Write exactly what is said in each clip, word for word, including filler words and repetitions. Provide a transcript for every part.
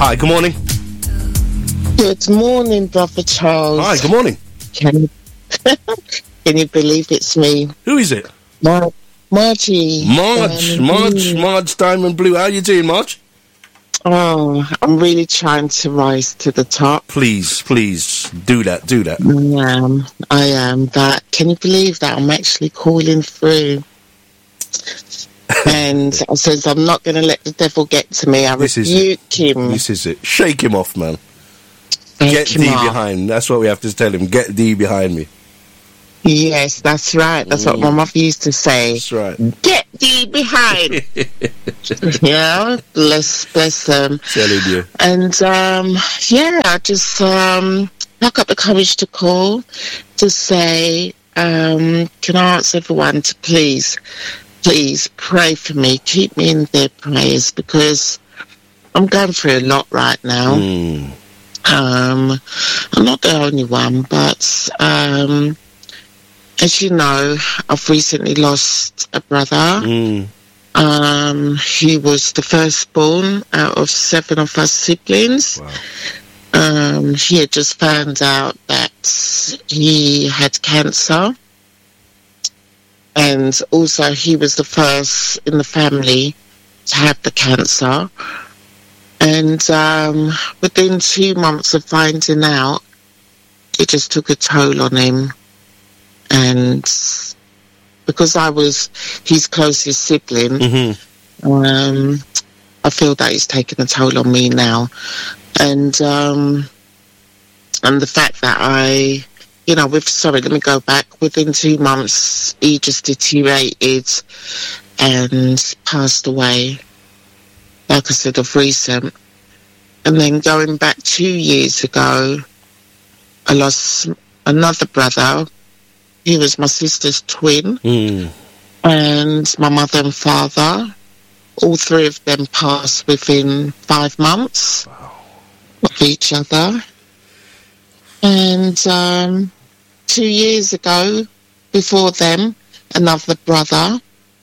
Hi, good morning. Good morning, Brother Charles. Hi, good morning. Can you, can you believe it's me? Who is it? Mar- Margie. Marge, Marge, Marge Diamond Blue. How you doing, Marge? Oh, I'm really trying to rise to the top. Please, please, do that, do that. I am, I am. But can you believe that I'm actually calling through? And I says, I'm not going to let the devil get to me. I This is rebuke him. This is it. Shake him off, man. Shake Get him thee off. behind. That's what we have to tell him. Get thee behind me. Yes, that's right. That's what my mother used to say. That's right. Get thee behind. Yeah, bless, bless them. Telling you. And um, yeah, I just um, pluck up the courage to call to say, um, can I ask everyone to please, please pray for me. Keep me in their prayers because I'm going through a lot right now. Mm. Um, I'm not the only one, but um, as you know, I've recently lost a brother. Mm. Um, he was the firstborn out of seven of us siblings. Wow. Um, he had just found out that he had cancer. And also he was the first in the family to have the cancer. And um, within two months of finding out, it just took a toll on him. And because I was his closest sibling, Mm-hmm. um, I feel that it's taken a toll on me now. And um, and the fact that I, you know, with sorry, let me go back. Within two months, he just deteriorated and passed away, like I said, of recent. And then going back two years ago, I lost another brother. He was my sister's twin. Mm. And my mother and father, all three of them passed within five months Wow. of each other. And um, two years ago, before them, another brother.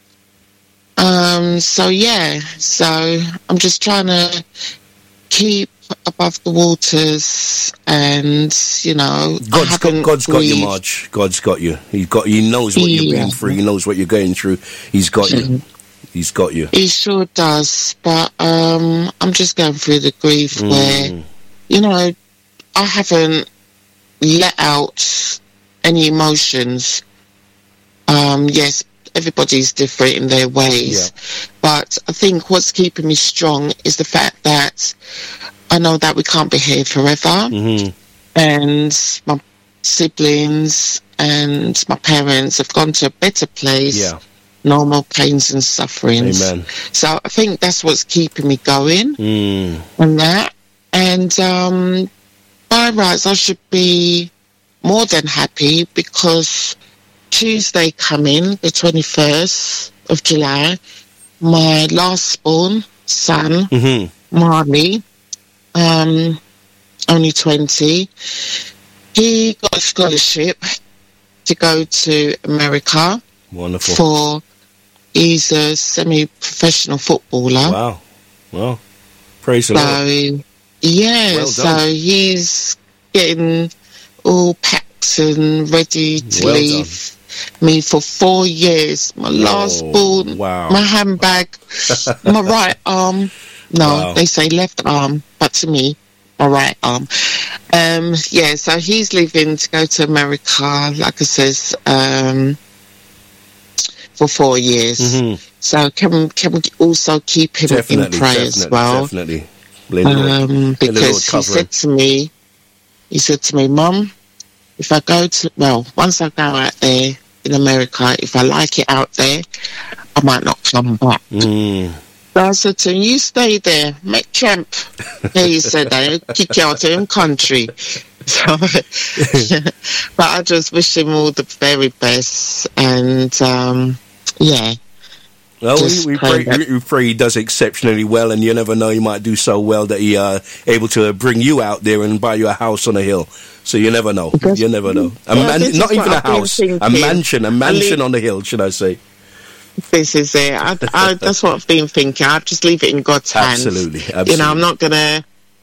Um, so, yeah, so I'm just trying to keep above the waters and, you know, God's I got, haven't God's got you, breathed. Marge. God's got you. He's got. He knows what you've Yeah. been through. He knows what you're going through. He's got you. He's got you. He sure does, but um, I'm just going through the grief Mm. where, you know, I haven't let out any emotions. Um, yes, everybody's different in their ways, but I think what's keeping me strong is the fact that I know that we can't be here forever, Mm-hmm. and my siblings and my parents have gone to a better place. Yeah. Normal pains and sufferings. Amen. So I think that's what's keeping me going Mm. and that. And um, by rights, I should be more than happy because Tuesday coming, the twenty-first of July, my last born son, Mm-hmm. Marley, um, only twenty, he got a scholarship to go to America. Wonderful. For he's a semi-professional footballer. Wow. Well, praise the Lord. So yeah, Well so done. he's getting all packed and ready to Well leave me for four years. My last Oh, born, wow. my handbag, my right arm. No, Wow. they say left arm, but to me, my right arm. Um, yeah, so he's leaving to go to America, like I says, um, for four years. Mm-hmm. So can can we also keep him Definitely, in prayer definitely, as well? definitely. Let the Lord- Um, let the Lord because he cover him. said to me, he said to me, Mum, if I go to, well, once I go out there in America, if I like it out there, I might not come back. Mm. So I said to him, you stay there, make camp. Yeah, he said that, kick you out of him country. So, but I just wish him all the very best. And, um, yeah. Well, Just we, we, pray pray, that- we pray he does exceptionally well, and you never know, he might do so well that he uh, able to bring you out there and buy you a house on a hill. So you never know. That's- You never know. A Well, man, this not is even what a I've been house, a thinking. mansion, a I mansion live- on the hill, should I say? This is it. I, I, that's what I've been thinking. I'll just leave it in God's hands. Absolutely, absolutely. You know, I'm not going to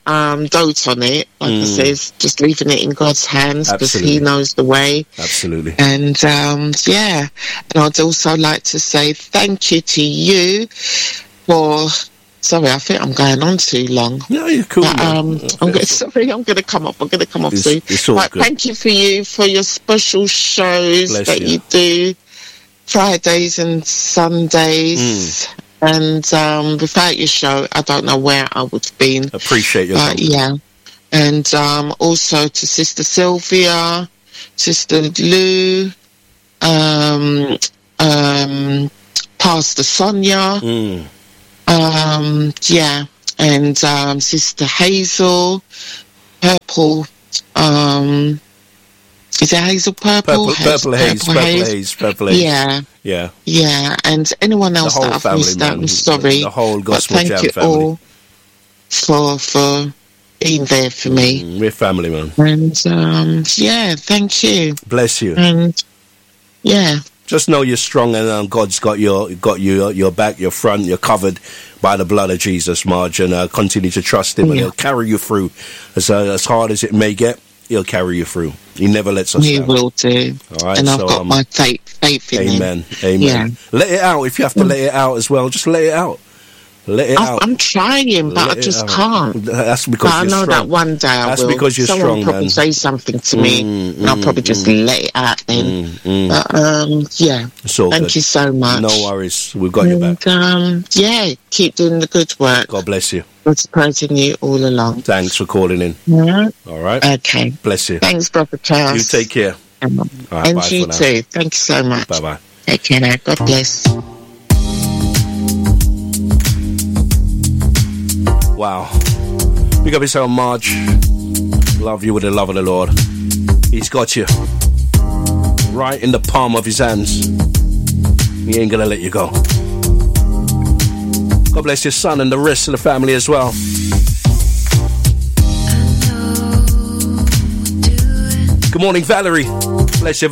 um, dote on it. Like Mm. I says, just leaving it in God's hands because He Absolutely. knows the way. Absolutely. And um, yeah, and I'd also like to say thank you to you for. Sorry, I think I'm going on too long. No, you're cool. But, man. um, I'm going. Sorry, I'm going to come off. I'm going to come off It's- soon. it's all Right, good. thank you for you for your special shows Bless that you. you do Fridays and Sundays. Mm. And um, without your show, I don't know where I would have been. Appreciate your Uh, company. yeah. And um, also to Sister Sylvia, Sister Lou, um, um, Pastor Sonia, Mm. um, yeah, and um, Sister Hazel, Purple, um, is it Hazel Purple? Purple, purple haze, purple haze, purple haze. Yeah, Yeah. yeah, and anyone else whole that I've family, missed out, man. I'm sorry. The whole But Gospel thank Jam you family. all for for being there for me. Mm, we're family, man. And um, yeah, thank you. Bless you. And yeah, Just know you're strong, and um, God's got your got you your back, your front. You're covered by the blood of Jesus, Marge, and uh, continue to trust Him, and Yeah. He'll carry you through. As uh, as hard as it may get, He'll carry you through. He never lets us He down. will do. All right, And I've so, got um, my faith, faith in Him. Amen. Amen. Yeah. Let it out. If you have to let it out as well, just let it out. Let it I, out. I'm trying, but Let I it just out. can't. That's because But I you're know strong. that one day I That's will. because you're Someone strong, will probably man. say something to me, Mm, and I'll mm, probably just mm. let it out then. Mm, mm. But um, yeah, It's all thank good. you so much. No worries. We've got your back. And um, yeah, keep doing the good work. God bless you. God's praising you all along. Thanks for calling in. Yeah. All right. Okay. Bless you. Thanks, Brother Charles. You take care. Um, All right, and bye you for now. too. Thank you so much. Bye bye. Take care now. God bless. Wow. Big up yourself, Marge. Love you with the love of the Lord. He's got you right in the palm of His hands. He ain't gonna let you go. God bless your son and the rest of the family as well. Good morning, Valerie. Bless you.